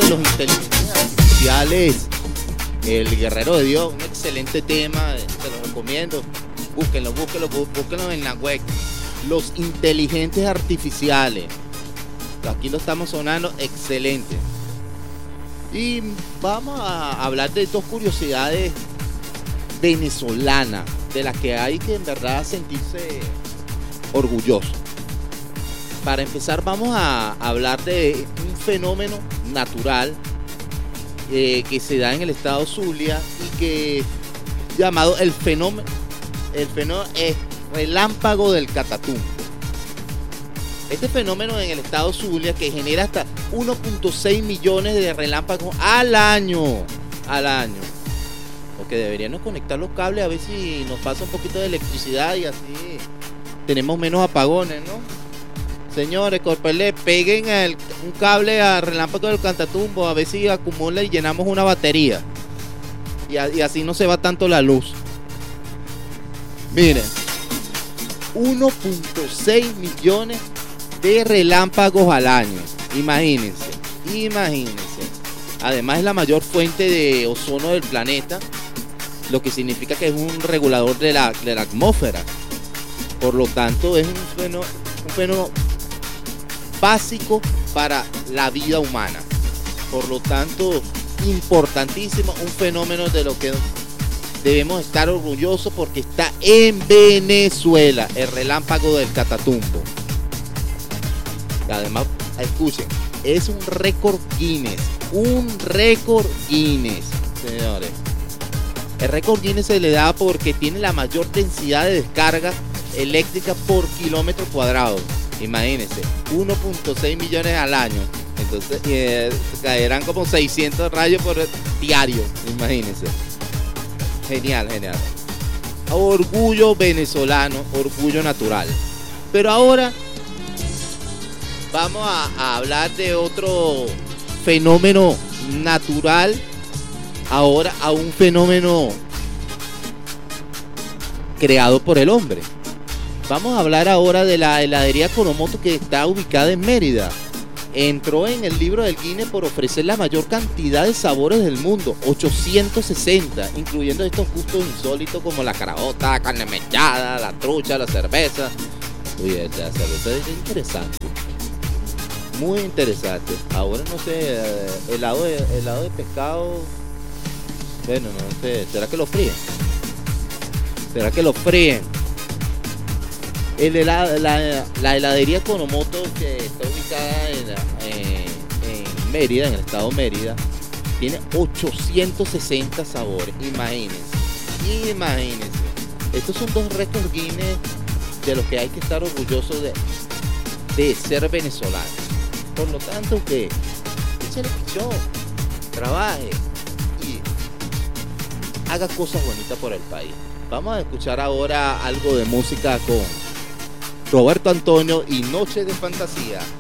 los inteligentes artificiales, El Guerrero de Dios, un excelente tema, se los recomiendo. Búsquenlo en la web. Los inteligentes artificiales. Aquí lo estamos sonando, excelente. Y vamos a hablar de dos curiosidades venezolanas, de las que hay que en verdad sentirse orgulloso. Para empezar, vamos a hablar de un fenómeno natural que se da en el estado Zulia y que llamado el fenómeno relámpago del Catatumbo. Este fenómeno en el estado Zulia, que genera hasta 1.6 millones de relámpagos al año. Porque deberíamos conectar los cables a ver si nos pasa un poquito de electricidad y así tenemos menos apagones, ¿no? Señores, Corpelé, peguen un cable al relámpago del Catatumbo a ver si acumula y llenamos una batería. Y así no se va tanto la luz. Miren, 1.6 millones de relámpagos al año. Imagínense. Además es la mayor fuente de ozono del planeta, lo que significa que es un regulador de la atmósfera. Por lo tanto, es un fenómeno básico para la vida humana. Por lo tanto, importantísimo, un fenómeno de lo que debemos estar orgullosos porque está en Venezuela, el relámpago del Catatumbo. Además, escuchen, es un récord Guinness, señores. El récord Guinness se le da porque tiene la mayor densidad de descarga eléctrica por kilómetro cuadrado. Imagínense, 1.6 millones al año. Entonces caerán como 600 rayos por diario. Imagínense. Genial. Orgullo venezolano, orgullo natural. Pero ahora vamos a hablar de otro fenómeno natural. Ahora a un fenómeno creado por el hombre. Vamos a hablar ahora de la heladería Coromoto, que está ubicada en Mérida. Entró en el libro del Guinness por ofrecer la mayor cantidad de sabores del mundo, 860, incluyendo estos gustos insólitos como la caraota, la carne mechada, la trucha, la cerveza. Uy, la cerveza es interesante, muy interesante. Ahora no sé, helado de pescado, bueno, no sé, ¿será que lo fríen? La heladería Coromoto, que está ubicada en Mérida, en el estado de Mérida, tiene 860 sabores. Imagínense. Estos son dos récords Guinness de los que hay que estar orgullosos de ser venezolano. Por lo tanto, que échale pichón, trabaje y haga cosas bonitas por el país. Vamos a escuchar ahora algo de música con Roberto Antonio y Noche de Fantasía.